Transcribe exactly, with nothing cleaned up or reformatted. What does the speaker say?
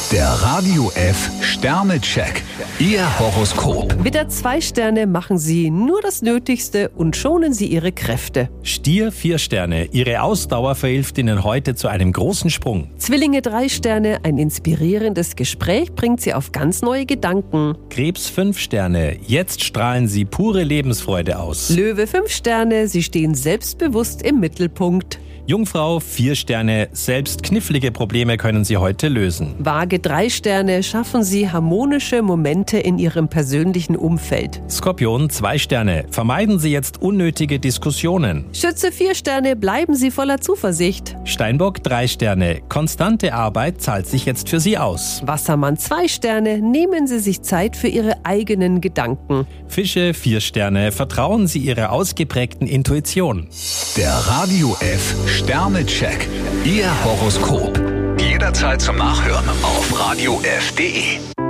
Der Radio F Sternecheck. Ihr Horoskop. Widder, zwei Sterne, machen Sie nur das Nötigste und schonen Sie Ihre Kräfte. Stier, vier Sterne. Ihre Ausdauer verhilft Ihnen heute zu einem großen Sprung. Zwillinge, drei Sterne, ein inspirierendes Gespräch bringt Sie auf ganz neue Gedanken. Krebs, fünf Sterne. Jetzt strahlen Sie pure Lebensfreude aus. Löwe, fünf Sterne, Sie stehen selbstbewusst im Mittelpunkt. Jungfrau, vier Sterne. Selbst knifflige Probleme können Sie heute lösen. Waage, drei Sterne, schaffen Sie harmonische Momente in Ihrem persönlichen Umfeld. Skorpion, zwei Sterne. Vermeiden Sie jetzt unnötige Diskussionen. Schütze, vier Sterne, bleiben Sie voller Zuversicht. Steinbock, drei Sterne. Konstante Arbeit zahlt sich jetzt für Sie aus. Wassermann, zwei Sterne, nehmen Sie sich Zeit für Ihre eigenen Gedanken. Fische, vier Sterne. Vertrauen Sie Ihrer ausgeprägten Intuition. Der Radio F Sternecheck. Ihr Horoskop. Jederzeit zum Nachhören auf radio f punkt de.